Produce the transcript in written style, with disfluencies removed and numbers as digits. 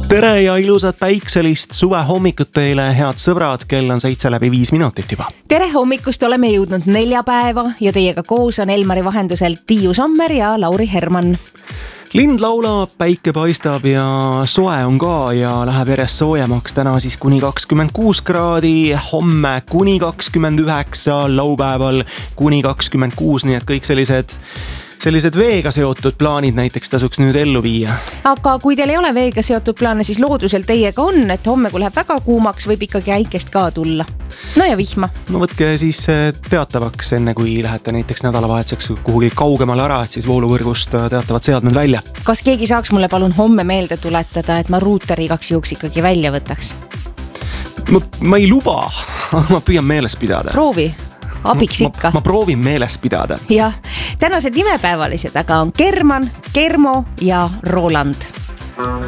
Tere ja ilusat päikselist suve hommikut teile, head sõbrad, kell on 7:05 juba. Tere hommikust, oleme jõudnud neljapäeva ja teiega koos on Elmari vahendusel Tiiu Sommer ja Lauri Herman. Lind laulab, päike paistab ja soe on ka ja läheb järjest soojemaks. Täna siis kuni 26 kraadi, homme kuni 29, laupäeval kuni 26, nii et kõik sellised veega seotud plaanid näiteks tasuks nüüd ellu viia. Aga kui teil ei ole veega seotud plaane, siis loodusel teiega on, et homme kui läheb väga kuumaks, võib ikkagi äikest ka tulla. No ja vihma. No võtke siis teatavaks enne, kui lähete näiteks nädalavahetuseks kuhugi kaugemale ära, et siis vooluvõrgust teatavad seadmed välja. Kas keegi saaks mulle palun homme meelde tuletada, et ma ruuteri igaks juhuks ikkagi välja võtaks? Ma ei luba, ma püüan meeles pidada. Proovi. Abiks ikka. Ma proovin meeles pidada. Jah, tänased nimepäevalised aga on German, Germo ja Roland.